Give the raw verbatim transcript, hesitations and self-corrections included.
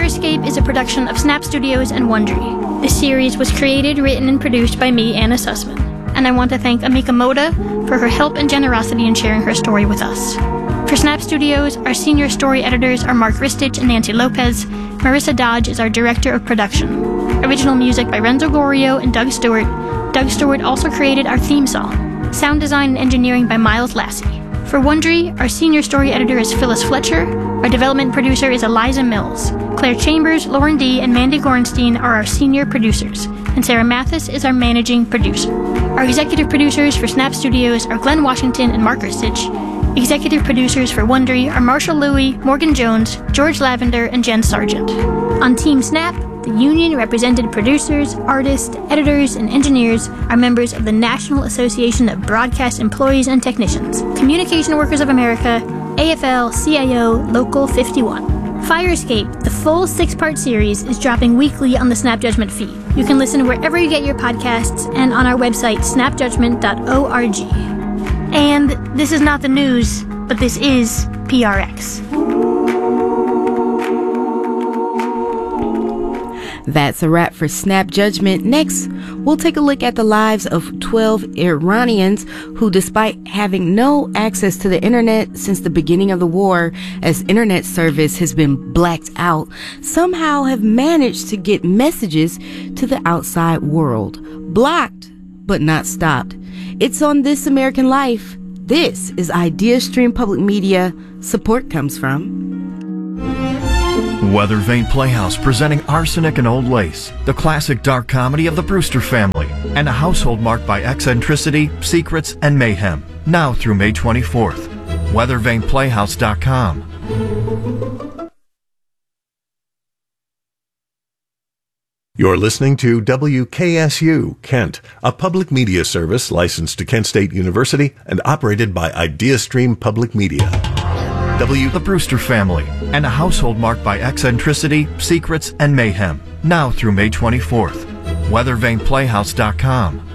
Escape is a production of Snap Studios and Wondery. This series was created, written, and produced by me, Anna Sussman. And I want to thank Amika Moda for her help and generosity in sharing her story with us. For Snap Studios, our senior story editors are Mark Ristich and Nancy Lopez. Marissa Dodge is our director of production. Original music by Renzo Gorio and Doug Stewart. Doug Stewart also created our theme song. Sound design and engineering by Miles Lassie. For Wondery, our senior story editor is Phyllis Fletcher. Our development producer is Eliza Mills. Claire Chambers, Lauren D., and Mandy Gorenstein are our senior producers. And Sarah Mathis is our managing producer. Our executive producers for Snap Studios are Glenn Washington and Mark Ristich. Executive producers for Wondery are Marshall Louie, Morgan Jones, George Lavender, and Jen Sargent. On Team Snap, the union-represented producers, artists, editors, and engineers are members of the National Association of Broadcast Employees and Technicians, Communication Workers of America, A F L C I O Local fifty-one. Fire Escape, the full six-part series, is dropping weekly on the Snap Judgment feed. You can listen wherever you get your podcasts and on our website, snap judgment dot org. And this is not the news, but this is P R X. That's a wrap for Snap Judgment. Next, we'll take a look at the lives of twelve Iranians who, despite having no access to the internet since the beginning of the war, as internet service has been blacked out, somehow have managed to get messages to the outside world. Blocked, but not stopped. It's on This American Life. This is IdeaStream Public Media. Support comes from Weathervane Playhouse, presenting Arsenic and Old Lace, the classic dark comedy of the Brewster family, and a household marked by eccentricity, secrets, and mayhem. Now through May twenty-fourth. weathervane playhouse dot com. You're listening to W K S U, Kent, a public media service licensed to Kent State University and operated by IdeaStream Public Media. W. The Brewster family, and a household marked by eccentricity, secrets, and mayhem. Now through May twenty-fourth. weathervane playhouse dot com.